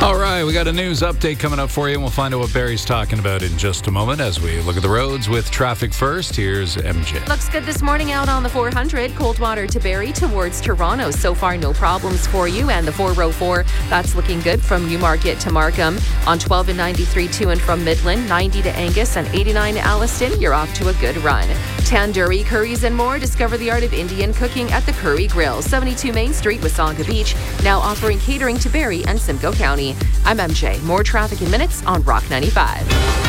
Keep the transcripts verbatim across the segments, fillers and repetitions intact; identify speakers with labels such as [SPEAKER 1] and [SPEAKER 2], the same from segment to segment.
[SPEAKER 1] All right, we got a news update coming up for you, and we'll find out what Barry's talking about in just a moment as we look at the roads with traffic first. Here's M J.
[SPEAKER 2] Looks good this morning out on the four hundred, Coldwater to Barrie towards Toronto. So far, no problems for you. And the four oh four, that's looking good from Newmarket to Markham. On twelve and ninety-three to and from Midland, ninety to Angus, and eighty-nine to Alliston, you're off to a good run. Tandoori, curries, and more. Discover the art of Indian cooking at the Curry Grill. seventy-two Main Street, Wasaga Beach, now offering catering to Barrie and Simcoe County. I'm M J. More traffic in minutes on Rock ninety-five.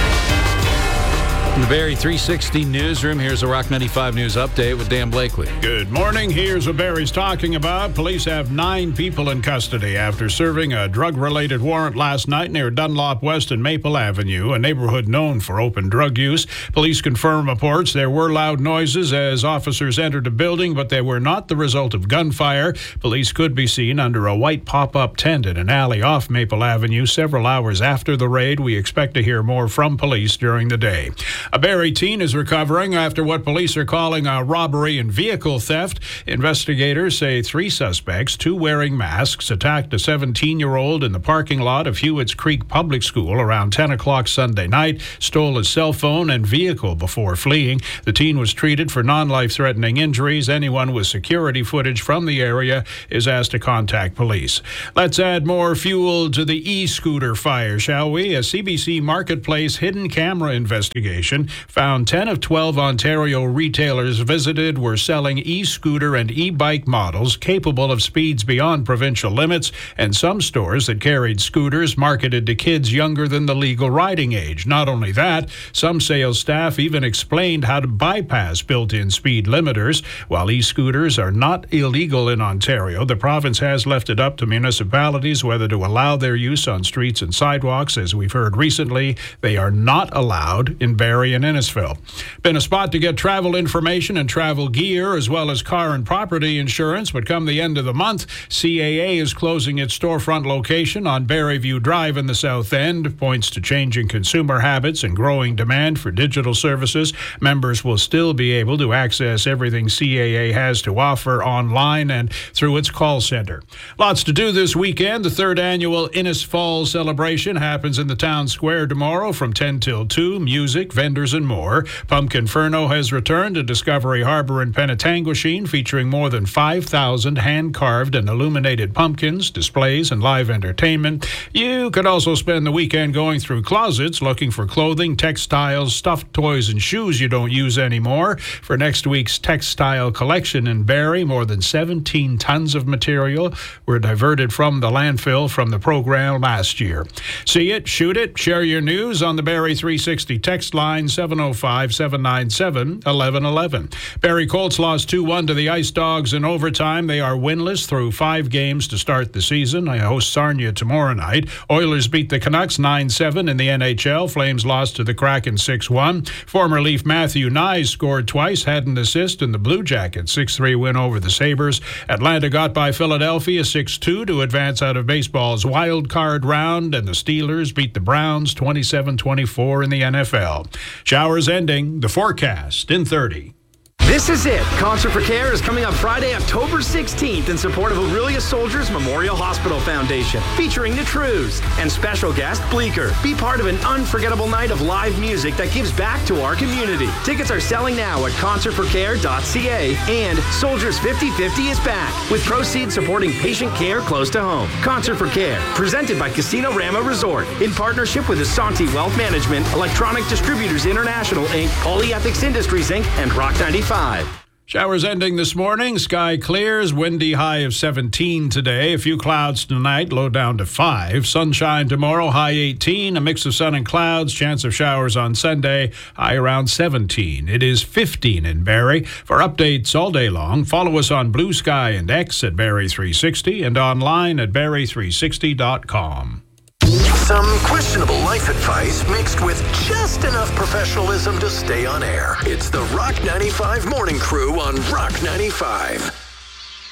[SPEAKER 1] In the Barrie three sixty newsroom, here's a Rock ninety-five news update with Dan Blakely.
[SPEAKER 3] Good morning. Here's what Barry's talking about. Police have nine people in custody after serving a drug-related warrant last night near Dunlop West and Maple Avenue, a neighborhood known for open drug use. Police confirm reports there were loud noises as officers entered the building, but they were not the result of gunfire. Police could be seen under a white pop-up tent in an alley off Maple Avenue several hours after the raid. We expect to hear more from police during the day. A Barrie teen is recovering after what police are calling a robbery and vehicle theft. Investigators say three suspects, two wearing masks, attacked a seventeen-year-old in the parking lot of Hewitt's Creek Public School around ten o'clock Sunday night, stole his cell phone and vehicle before fleeing. The teen was treated for non-life-threatening injuries. Anyone with security footage from the area is asked to contact police. Let's add more fuel to the e-scooter fire, shall we? A C B C Marketplace hidden camera investigation found ten of twelve Ontario retailers visited were selling e-scooter and e-bike models capable of speeds beyond provincial limits, and some stores that carried scooters marketed to kids younger than the legal riding age. Not only that, some sales staff even explained how to bypass built-in speed limiters. While e-scooters are not illegal in Ontario, the province has left it up to municipalities whether to allow their use on streets and sidewalks. As we've heard recently, they are not allowed in Barrie and Innisfil. Been a spot to get travel information and travel gear, as well as car and property insurance, but come the end of the month, C A A is closing its storefront location on Barrieview Drive in the South End. Points to changing consumer habits and growing demand for digital services. Members will still be able to access everything C A A has to offer online and through its call center. Lots to do this weekend. The third annual Innis Fall celebration happens in the town square tomorrow from ten till two. Music, vendors, and more. Pumpkinferno has returned to Discovery Harbor in Penetanguishene, featuring more than five thousand hand-carved and illuminated pumpkins, displays, and live entertainment. You could also spend the weekend going through closets looking for clothing, textiles, stuffed toys, and shoes you don't use anymore. For next week's textile collection in Barrie, more than seventeen tons of material were diverted from the landfill from the program last year. See it, shoot it, share your news on the Barrie three sixty text line seven oh five, seven nine seven, one one one one. Barrie Colts lost two one to the Ice Dogs in overtime. They are winless through five games to start the season. They host Sarnia tomorrow night. Oilers beat the Canucks nine seven in the N H L. Flames lost to the Kraken six one. Former Leaf Matthew Nyes scored twice, had an assist in the Blue Jackets six three win over the Sabres. Atlanta got by Philadelphia six two to advance out of baseball's wild card round, and the Steelers beat the Browns twenty-seven twenty-four in the N F L. Showers ending. The forecast in thirty.
[SPEAKER 4] This is it. Concert for Care is coming up Friday, October sixteenth in support of Aurelia Soldiers Memorial Hospital Foundation, featuring the Trews and special guest Bleecker. Be part of an unforgettable night of live music that gives back to our community. Tickets are selling now at concert for care dot c a, and Soldiers fifty fifty is back, with proceeds supporting patient care close to home. Concert for Care, presented by Casino Rama Resort, in partnership with Asante Wealth Management, Electronic Distributors International, Incorporated, Polyethics Industries, Incorporated, and Rock ninety-five.
[SPEAKER 3] Showers ending this morning. Sky clears. Windy high of seventeen today. A few clouds tonight. Low down to five. Sunshine tomorrow. High eighteen. A mix of sun and clouds. Chance of showers on Sunday. High around seventeen. It is fifteen in Barrie. For updates all day long, follow us on Blue Sky and X at Barrie three sixty and online at barrie three sixty dot com.
[SPEAKER 5] Some questionable life advice mixed with just enough professionalism to stay on air. It's the Rock ninety-five Morning Crew on Rock ninety-five.